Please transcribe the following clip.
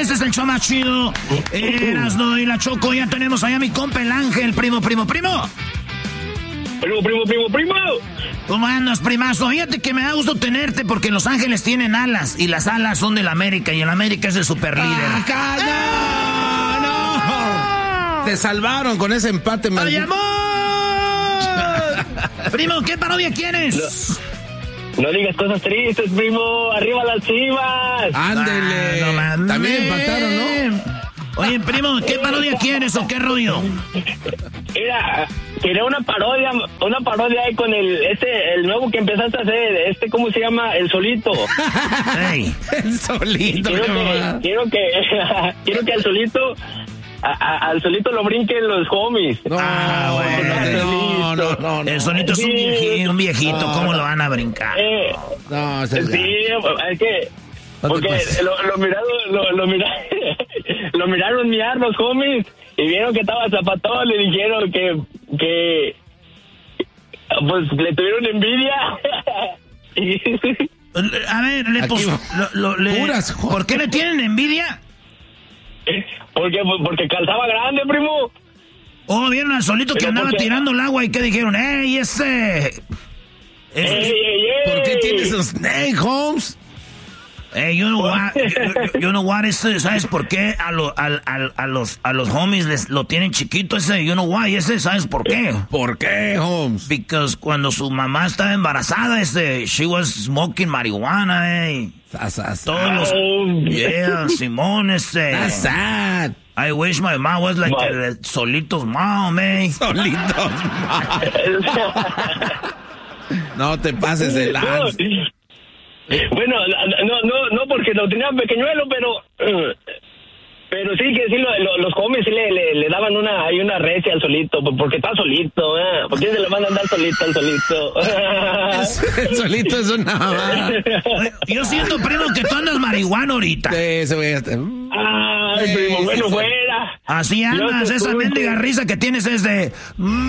Este es el show más chido. Erasno y la Choco. Ya tenemos allá a mi compa el Ángel. Primo. Primo. ¿Cómo andas, primazo? Fíjate que me da gusto tenerte porque Los Ángeles tienen alas y las alas son del América y el América es el super líder. ¡No! Te salvaron con ese empate, maldito. Primo, ¿qué parodia quieres? No digas cosas tristes, primo. Arriba las Chivas. Ándele. No, también empataron, ¿no? Oye, primo, ¿qué parodia quieres o qué rollo? Mira, quería una parodia ahí con el nuevo que empezaste a hacer, ¿cómo se llama? El Solito. Hey. El Solito. Quiero que al Solito, al Solito lo brinquen los homies. No, no. El Solito es un viejito, ¿cómo lo van a brincar? No, sí, es que... Porque lo miraron miar los homies y vieron que estaba zapatón, le dijeron que pues le tuvieron envidia. A ver, ¿por qué le tienen envidia? Porque calzaba grande, primo. Oh, vieron al Solito que andaba tirando el agua y que dijeron, ¡ey, ese! ¿Por qué tienes un snake, Holmes? You know what, ¿sabes por qué a los homies les lo tienen chiquito ese? You know why, ¿sabes por qué? ¿Por qué, Holmes? Because cuando su mamá estaba embarazada, she was smoking marihuana, Todos los... Yeah, Simón, That's sad. I wish my mom was like Solito's mom, Solitos mom. No te pases de lanza. Bueno, no porque lo tenía pequeñuelo, pero sí que sí los homies sí le daban una recia al Solito, porque está solito, ¿por qué se le van a andar solito al Solito? El Solito es una... Yo siento, primo, que tú andas marihuana ahorita. Sí, se voy a... Ay, primo, bueno, fuera. Así andas, esa mendiga risa que tienes es de...